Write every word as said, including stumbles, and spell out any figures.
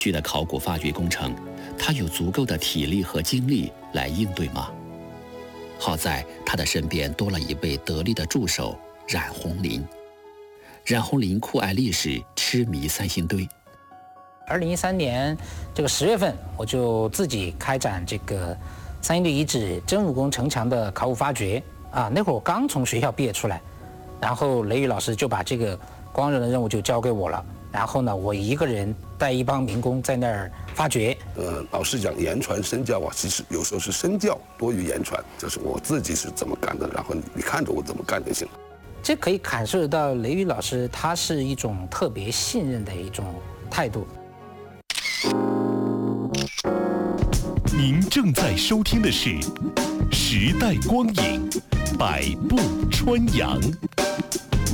巨的考古发掘工程，他有足够的体力和精力来应对吗？好在他的身边多了一位得力的助手冉红林。冉红林酷爱历史，痴迷三星堆。 二零一三年这个十月份，我就自己开展这个三星堆遗址真武宫城墙的考古发掘啊。那会儿我刚从学校毕业出来，然后雷雨老师就把这个光荣的任务就交给我了。然后呢，我一个人带一帮民工在那儿发掘。 呃，老师讲言传身教啊，其实有时候是身教多于言传，就是我自己是怎么干的，然后你看着我怎么干就行了。 这可以感受得到雷雨老师他是一种特别信任的一种态度。 您正在收听的是《时代光影》，百步穿杨。